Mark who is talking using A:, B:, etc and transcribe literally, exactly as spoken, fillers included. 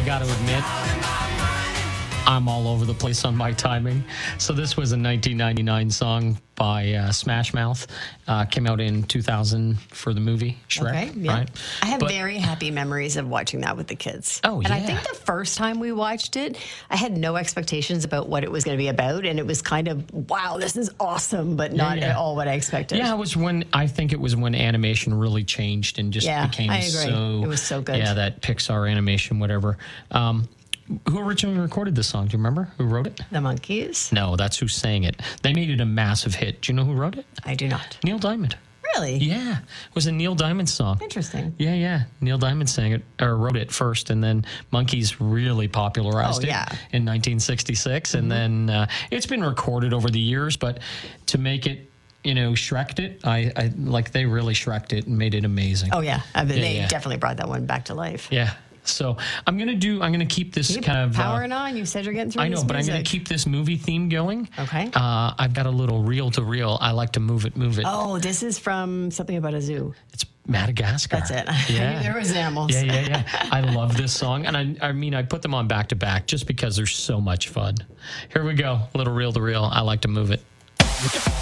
A: I got to admit, I'm all over the place on my timing. So this was a nineteen ninety-nine song by uh, Smash Mouth. Uh, came out in two thousand for the movie Shrek.
B: Okay, yeah.
A: Right?
B: I have
A: But-
B: very happy memories of watching that with the kids.
A: Oh,
B: And I
A: yeah.
B: think the first time we watched it, I had no expectations about what it was going to be about. And it was kind of, wow, this is awesome, but not
A: yeah.
B: at all what I expected.
A: Yeah, it was when I think it was when animation really changed and just
B: Yeah,
A: became
B: I agree.
A: so.
B: It was so good.
A: Yeah, that Pixar animation, whatever. Um, who originally recorded this song? Do you remember who wrote it?
B: The Monkees?
A: No, that's who sang it. They made it a massive hit. Do you know who wrote it?
B: I do not.
A: Neil Diamond.
B: Really?
A: Yeah, it was a Neil Diamond song.
B: Interesting.
A: Yeah, yeah. Neil Diamond sang it or wrote it first, and then Monkees really popularized
B: Oh,
A: it
B: yeah.
A: in nineteen sixty-six, and then uh, it's been recorded over the years. But to make it, you know, Shrek'd it, I, I like they really Shrek'd it and made it amazing.
B: Oh, yeah. I mean,
A: Yeah,
B: they
A: yeah.
B: definitely brought that one back to life.
A: Yeah. So I'm gonna do. I'm gonna keep this
B: Keep
A: kind of uh,
B: powering on. You said you're getting through
A: I know,
B: this
A: but I'm going
B: music.
A: to keep this movie theme going.
B: Okay.
A: Uh, I've got a little reel to reel. I like to move it, move it.
B: Oh, this is from something about a zoo.
A: It's Madagascar.
B: That's it. I
A: Yeah.
B: knew there was animals.
A: Yeah, yeah, yeah. I love this song. And I, I mean, I put them on back to back just because they're so much fun. Here we go. A little reel to reel. I like to move it.